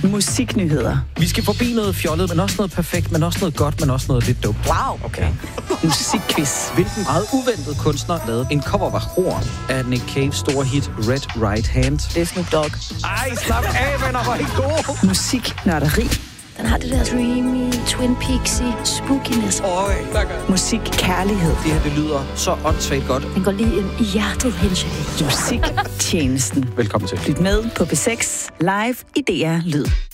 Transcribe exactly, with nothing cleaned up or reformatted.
Musiknyheder. Vi skal forbi noget fjollet, men også noget perfekt, men også noget godt, men også noget lidt dumt. Wow, okay. Musikquiz. Hvilken meget uventet kunstner lavede en cover af Horn af Nick Caves store hit Red Right Hand? Det er Snoop Dogg. Ej, slap af, venner, hvor er I gode. Musiknørderi. Den har det der dreamy, Twin Peaksy, spookiness. Øj, Musik, kærlighed. det her, det lyder så åndssvagt godt. Den går lige ind i hjertet, Henshaw. Musiktjenesten. Velkommen til. Lyt med på P seks, live i D R Lyd.